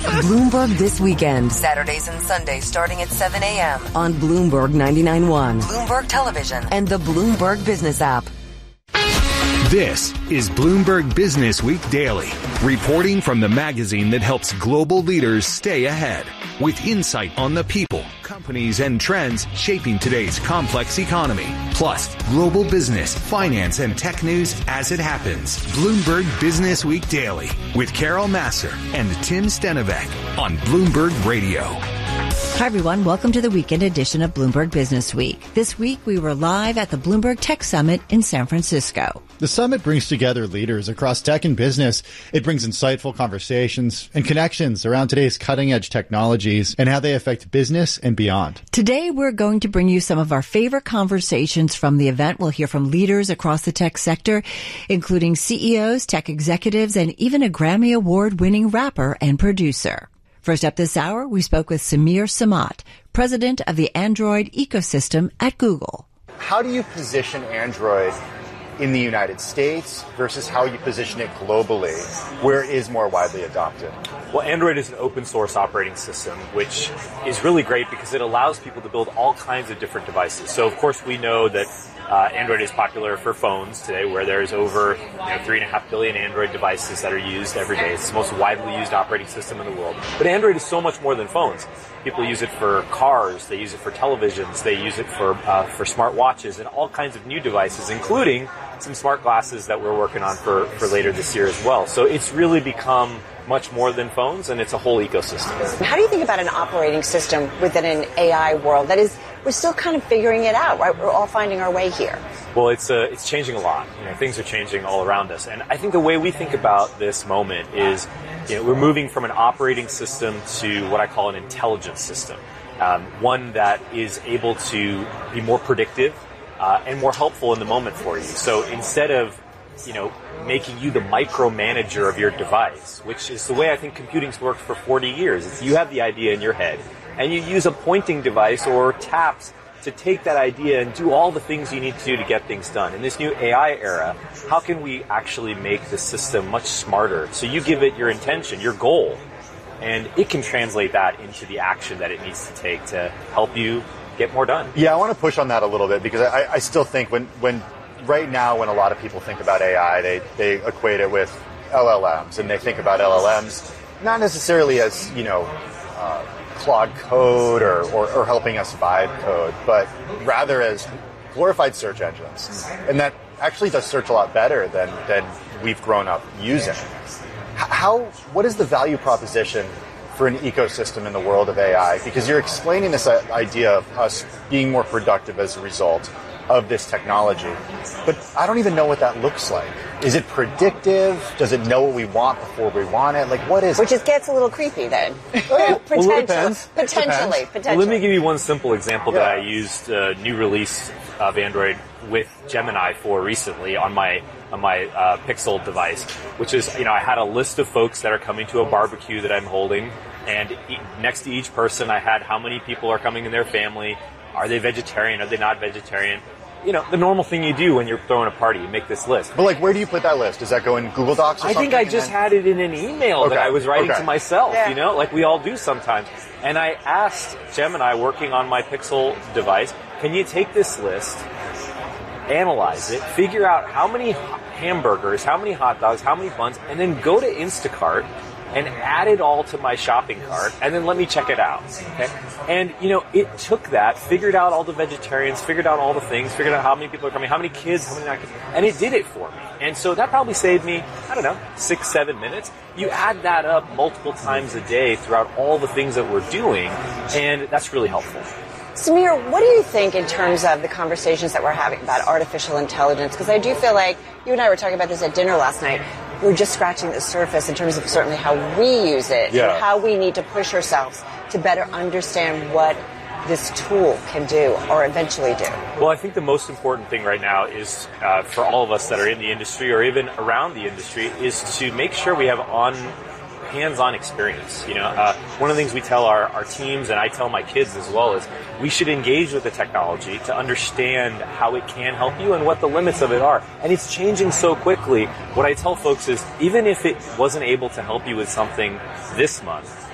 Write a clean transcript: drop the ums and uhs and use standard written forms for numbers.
Bloomberg This Weekend, Saturdays and Sundays starting at 7 a.m. on Bloomberg 99.1, Bloomberg Television, and the Bloomberg Business app. This is Bloomberg Business Week Daily, reporting from the magazine that helps global leaders stay ahead, with insight on the people, companies, and trends shaping today's complex economy, plus global business, finance, and tech news as it happens. Bloomberg Business Week Daily with Carol Massar and Tim Stenovec on Bloomberg Radio. Hi, everyone. Welcome to the weekend edition of Bloomberg Business Week. This week, we were live at the Bloomberg Tech Summit in San Francisco. The summit brings together leaders across tech and business. It brings insightful conversations and connections around today's cutting-edge technologies and how they affect business and beyond. Today, we're going to bring you some of our favorite conversations from the event. We'll hear from leaders across the tech sector, including CEOs, tech executives, and even a Grammy Award-winning rapper and producer. First up this hour, we spoke with Samir Samat, president of the Android ecosystem at Google. How do you position Android in the United States versus how you position it globally, where it is more widely adopted? Well, Android is an open source operating system, which is really great because it allows people to build all kinds of different devices. So, of course, we know that Android is popular for phones today, where there's over 3.5 billion Android devices that are used every day. It's the most widely used operating system in the world. But Android is so much more than phones. People use it for cars, they use it for televisions, they use it for smart watches and all kinds of new devices, including some smart glasses that we're working on for later this year as well. So it's really become much more than phones, and it's a whole ecosystem. How do you think about an operating system within an AI world? That is, we're still kind of figuring it out, right? We're all finding our way here. Well, it's changing a lot. Things are changing all around us. And I think the way we think about this moment is, we're moving from an operating system to what I call an intelligence system. One that is able to be more predictive and more helpful in the moment for you. So instead of making you the micromanager of your device, which is the way I think computing's worked for 40 years. It's you have the idea in your head, and you use a pointing device or taps to take that idea and do all the things you need to do to get things done. In this new AI era, how can we actually make the system much smarter? So you give it your intention, your goal, and it can translate that into the action that it needs to take to help you get more done. Yeah, I want to push on that a little bit because I still think when right now, when a lot of people think about AI, they equate it with LLMs, and they think about LLMs not necessarily as, Claude Code or helping us vibe code, but rather as glorified search engines. And that actually does search a lot better than we've grown up using. What is the value proposition for an ecosystem in the world of AI? Because you're explaining this idea of us being more productive as a result of this technology. But I don't even know what that looks like. Is it predictive? Does it know what we want before we want it? Like, what is it? Which just gets a little creepy then. Well, it depends. Potentially. Well, let me give you one simple example that I used a new release of Android with Gemini for recently on my Pixel device, which is, I had a list of folks that are coming to a barbecue that I'm holding, and next to each person I had how many people are coming in their family. Are they vegetarian? Are they not vegetarian? The normal thing you do when you're throwing a party, you make this list. But where do you put that list? Does that go in Google Docs or something? I think I just had it in an email that I was writing to myself, like we all do sometimes. And I asked Gemini, working on my Pixel device, can you take this list, analyze it, figure out how many hamburgers, how many hot dogs, how many buns, and then go to Instacart and add it all to my shopping cart, and then let me check it out. Okay? And, it took that, figured out all the vegetarians, figured out all the things, figured out how many people are coming, how many kids, how many not kids, and it did it for me. And so that probably saved me, 6-7 minutes. You add that up multiple times a day throughout all the things that we're doing, and that's really helpful. Samir, what do you think in terms of the conversations that we're having about artificial intelligence? Because I do feel like you and I were talking about this at dinner last night. We're just scratching the surface in terms of certainly how we use it and how we need to push ourselves to better understand what this tool can do or eventually do. Well, I think the most important thing right now is for all of us that are in the industry or even around the industry is to make sure we have hands-on experience. One of the things we tell our teams, and I tell my kids as well, is we should engage with the technology to understand how it can help you and what the limits of it are. And it's changing so quickly. What I tell folks is, even if it wasn't able to help you with something this month,